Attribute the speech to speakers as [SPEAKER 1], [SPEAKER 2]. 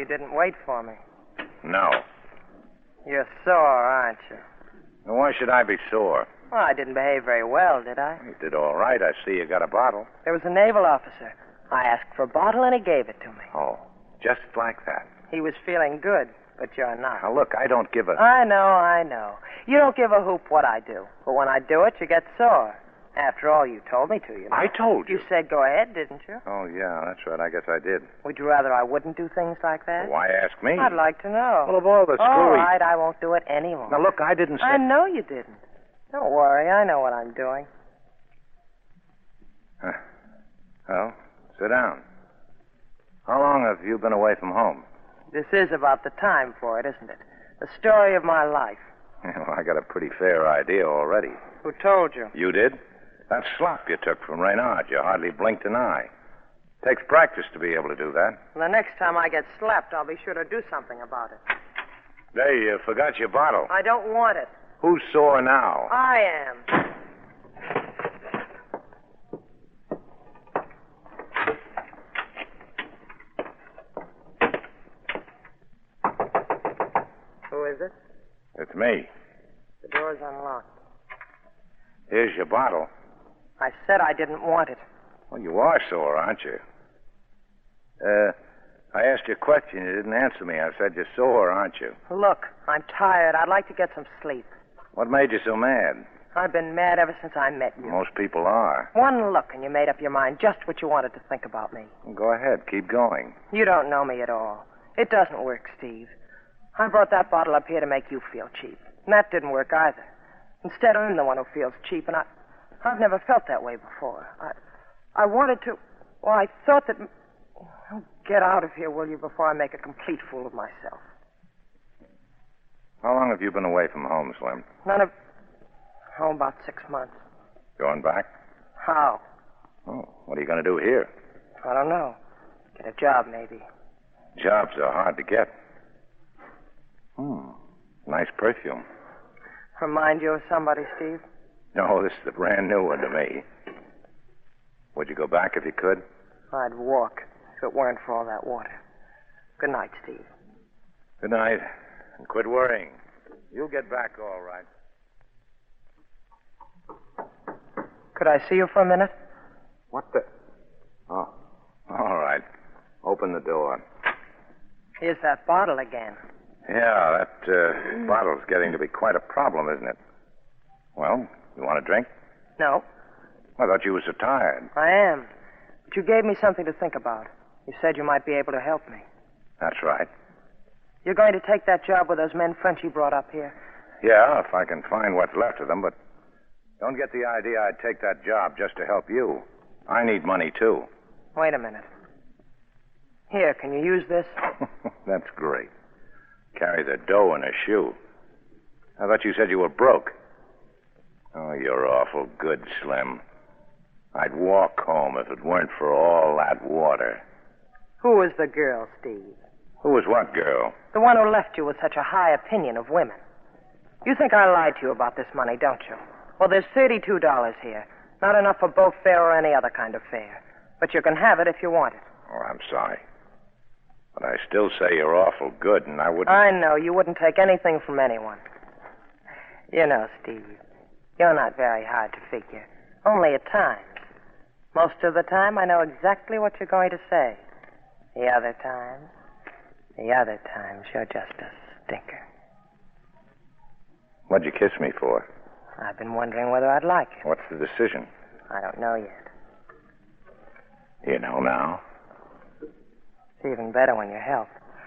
[SPEAKER 1] didn't wait for me.
[SPEAKER 2] No.
[SPEAKER 1] You're sore, aren't you?
[SPEAKER 2] Well, why should I be sore?
[SPEAKER 1] Well, I didn't behave very well, did I?
[SPEAKER 2] You did all right. I see you got a bottle.
[SPEAKER 1] There was a naval officer. I asked for a bottle, and he gave it to me.
[SPEAKER 2] Oh, just like that.
[SPEAKER 1] He was feeling good, but you're not.
[SPEAKER 2] Now, look, I don't give a...
[SPEAKER 1] I know. You don't give a hoop what I do. But when I do it, you get sore. After all, you told me to, you know.
[SPEAKER 2] I told you.
[SPEAKER 1] You said go ahead, didn't you?
[SPEAKER 2] Oh, yeah, that's right. I guess I did.
[SPEAKER 1] Would you rather I wouldn't do things like that?
[SPEAKER 2] Well, why ask me?
[SPEAKER 1] I'd like to know.
[SPEAKER 2] Well, of all the screwy...
[SPEAKER 1] All right, I won't do it anymore.
[SPEAKER 2] Now, look, I didn't say...
[SPEAKER 1] I know you didn't. Don't worry, I know what I'm doing.
[SPEAKER 2] Well, sit down. How long have you been away from home?
[SPEAKER 1] This is about the time for it, isn't it? The story of my life.
[SPEAKER 2] Well, I got a pretty fair idea already.
[SPEAKER 1] Who told you?
[SPEAKER 2] You did? That slop you took from Reynard, you hardly blinked an eye. Takes practice to be able to do that.
[SPEAKER 1] The next time I get slapped, I'll be sure to do something about it.
[SPEAKER 2] There, you forgot your bottle.
[SPEAKER 1] I don't want it.
[SPEAKER 2] Who's sore now?
[SPEAKER 1] I am. Who is it?
[SPEAKER 2] It's me.
[SPEAKER 1] The door's unlocked.
[SPEAKER 2] Here's your bottle.
[SPEAKER 1] I said I didn't want it.
[SPEAKER 2] Well, you are sore, aren't you? I asked you a question. You didn't answer me. I said you're sore, aren't you?
[SPEAKER 1] Look, I'm tired. I'd like to get some sleep.
[SPEAKER 2] What made you so mad?
[SPEAKER 1] I've been mad ever since I met you.
[SPEAKER 2] Most people are.
[SPEAKER 1] One look and you made up your mind just what you wanted to think about me.
[SPEAKER 2] Well, go ahead. Keep going.
[SPEAKER 1] You don't know me at all. It doesn't work, Steve. I brought that bottle up here to make you feel cheap. And that didn't work either. Instead, I'm the one who feels cheap, and I've never felt that way before. I wanted to... Well, I thought that... Oh, get out of here, will you, before I make a complete fool of myself.
[SPEAKER 2] How long have you been away from home, Slim?
[SPEAKER 1] About 6 months.
[SPEAKER 2] Going back?
[SPEAKER 1] How?
[SPEAKER 2] Oh, what are you going to do here?
[SPEAKER 1] I don't know. Get a job, maybe.
[SPEAKER 2] Jobs are hard to get. Nice perfume.
[SPEAKER 1] Remind you of somebody, Steve?
[SPEAKER 2] No, this is a brand new one to me. Would you go back if you could?
[SPEAKER 1] I'd walk if it weren't for all that water. Good night, Steve.
[SPEAKER 2] Good night. And quit worrying. You'll get back all right.
[SPEAKER 1] Could I see you for a minute?
[SPEAKER 2] What the... Oh, all right. Open the door.
[SPEAKER 1] Here's that bottle again.
[SPEAKER 2] Yeah, that bottle's getting to be quite a problem, isn't it? Well, you want a drink?
[SPEAKER 1] No.
[SPEAKER 2] I thought you were so tired.
[SPEAKER 1] I am. But you gave me something to think about. You said you might be able to help me.
[SPEAKER 2] That's right.
[SPEAKER 1] You're going to take that job with those men Frenchie brought up here?
[SPEAKER 2] Yeah, if I can find what's left of them, but don't get the idea I'd take that job just to help you. I need money, too.
[SPEAKER 1] Wait a minute. Here, can you use this?
[SPEAKER 2] That's great. Carry the dough in a shoe. I thought you said you were broke. Oh, you're awful good, Slim. I'd walk home if it weren't for all that water.
[SPEAKER 1] Who was the girl, Steve?
[SPEAKER 2] Who was what girl?
[SPEAKER 1] The one who left you with such a high opinion of women. You think I lied to you about this money, don't you? Well, there's $32 here. Not enough for boat fare or any other kind of fare. But you can have it if you want it.
[SPEAKER 2] Oh, I'm sorry. But I still say you're awful good, and I wouldn't...
[SPEAKER 1] I know. You wouldn't take anything from anyone. You know, Steve, you're not very hard to figure. Only at times. Most of the time, I know exactly what you're going to say. The other times, you're just a stinker.
[SPEAKER 2] What'd you kiss me for?
[SPEAKER 1] I've been wondering whether I'd like it.
[SPEAKER 2] What's the decision?
[SPEAKER 1] I don't know yet.
[SPEAKER 2] You know now.
[SPEAKER 1] It's even better when you help.